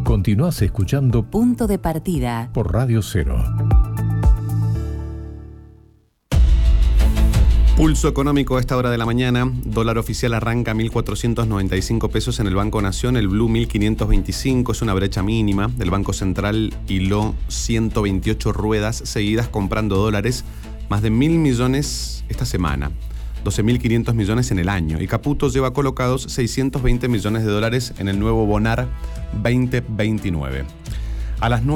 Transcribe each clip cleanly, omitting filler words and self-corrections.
Continuás escuchando Punto de Partida por Radio 0. Pulso económico a esta hora de la mañana. Dólar oficial arranca 1.495 pesos en el Banco Nación. El Blue 1.525, es una brecha mínima. El Banco Central hiló 128 ruedas seguidas comprando dólares. Más de 1.000 millones esta semana. 12.500 millones en el año. Y Caputo lleva colocados 620 millones de dólares en el nuevo Bonar 2029. A las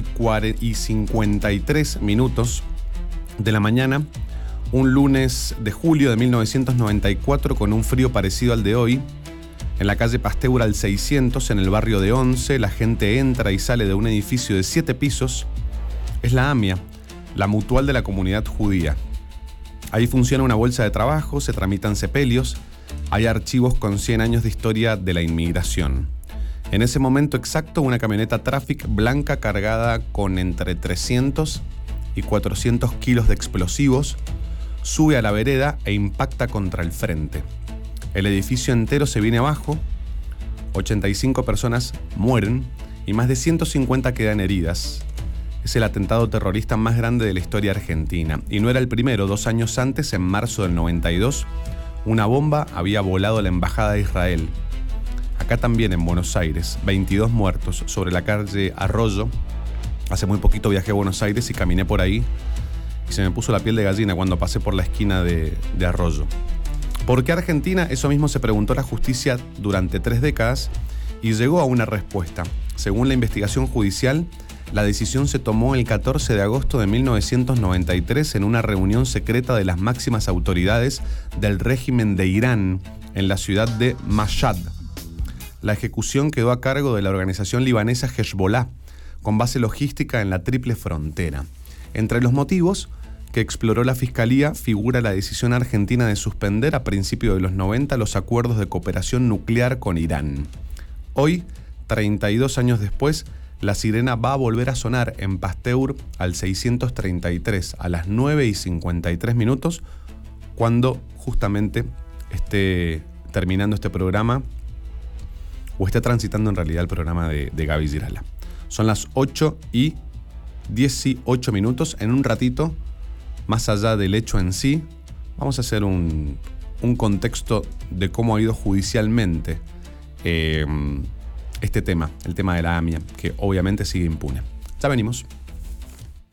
9:53 minutos de la mañana, un lunes de julio de 1994, con un frío parecido al de hoy, en la calle Pasteur al 600, en el barrio de Once, la gente entra y sale de un edificio de 7 pisos. Es la AMIA, la mutual de la comunidad judía. Ahí funciona una bolsa de trabajo, se tramitan sepelios, hay archivos con 100 años de historia de la inmigración. En ese momento exacto, una camioneta Traffic blanca cargada con entre 300 y 400 kilos de explosivos sube a la vereda e impacta contra el frente. El edificio entero se viene abajo, 85 personas mueren y más de 150 quedan heridas. Es el atentado terrorista más grande de la historia argentina. Y no era el primero. 2 años antes, en marzo del 92, una bomba había volado a la Embajada de Israel. Acá también en Buenos Aires, 22 muertos sobre la calle Arroyo. Hace muy poquito viajé a Buenos Aires y caminé por ahí y se me puso la piel de gallina cuando pasé por la esquina de Arroyo. ¿Por qué Argentina? Eso mismo se preguntó la justicia durante 3 décadas y llegó a una respuesta. Según la investigación judicial, la decisión se tomó el 14 de agosto de 1993 en una reunión secreta de las máximas autoridades del régimen de Irán en la ciudad de Mashhad. La ejecución quedó a cargo de la organización libanesa Hezbollah, con base logística en la Triple Frontera. Entre los motivos que exploró la Fiscalía figura la decisión argentina de suspender a principios de los 90 los acuerdos de cooperación nuclear con Irán. Hoy, 32 años después, la sirena va a volver a sonar en Pasteur al 633 a las 9:53 minutos, cuando justamente esté terminando este programa, o esté transitando en realidad el programa de Gaby Girala. Son las 8:18 minutos. En un ratito, más allá del hecho en sí, vamos a hacer un contexto de cómo ha ido judicialmente este tema, el tema de la AMIA, que obviamente sigue impune. Ya venimos.